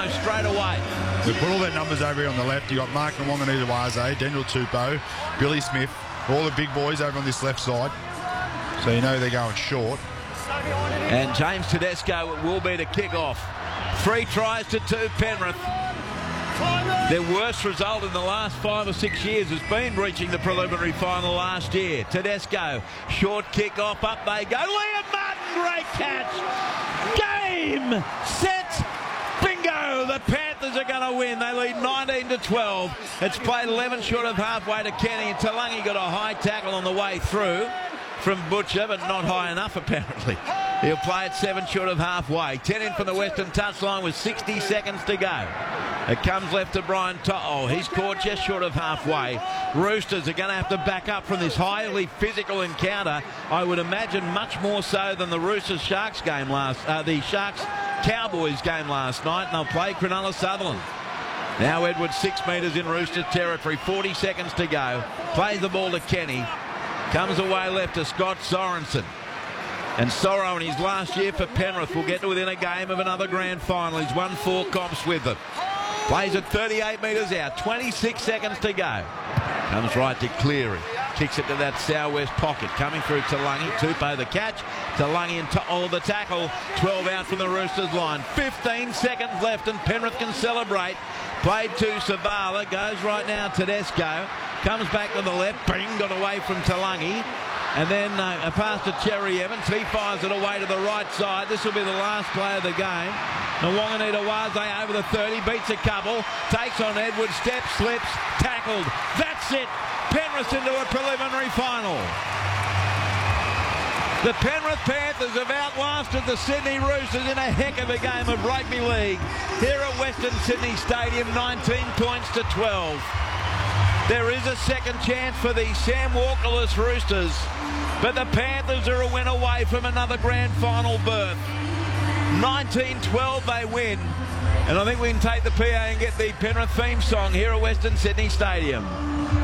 almost straight away. We put all their numbers over here on the left. You got Mark Nwonganita-Waze, Daniel Tupou, Billy Smith, all the big boys over on this left side. So you know they're going short. And James Tedesco will be to kick off. 3 tries to 2 Penrith. Their worst result in the last 5 or 6 years has been reaching the preliminary final last year. Tedesco, short kick off, up they go. Liam Martin, great catch. Game, set, bingo. The Panthers are going to win. They lead 19-12. It's played 11 short of halfway to Kenny. And Talangi got a high tackle on the way through from Butcher, but not high enough apparently. He'll play it 7 short of halfway. 10 in from the western touchline with 60 seconds to go. It comes left to Brian To'o. He's caught just short of halfway. Roosters are going to have to back up from this highly physical encounter. I would imagine much more so than the Roosters-Sharks game the Sharks-Cowboys game last night. And they'll play Cronulla Sutherland. Now Edwards 6 metres in Roosters territory. 40 seconds to go. Plays the ball to Kenny. Comes away left to Scott Sorensen. And Sorrow in his last year for Penrith will get to within a game of another grand final. He's won 4 comps with them. Plays at 38 metres out. 26 seconds to go. Comes right to Cleary. Kicks it to that southwest pocket. Coming through Talangi. Tupou the catch. Talangi and To'o the tackle. 12 out from the Roosters line. 15 seconds left and Penrith can celebrate. Played to Savala. Goes right now Tedesco. Comes back to the left. Bing, got away from Talangi. And then a pass to Cherry Evans. He fires it away to the right side. This will be the last play of the game. Nwonganita-Waze over the 30. Beats a couple. Takes on Edwards. Steps, slips. Tackled. That's it. Penrith into a preliminary final. The Penrith Panthers have outlasted the Sydney Roosters in a heck of a game of rugby league here at Western Sydney Stadium. 19 points to 12. There is a second chance for the Sam Walkerless Roosters, but the Panthers are a win away from another grand final berth. 19-12 they win, and I think we can take the PA and get the Penrith theme song here at Western Sydney Stadium.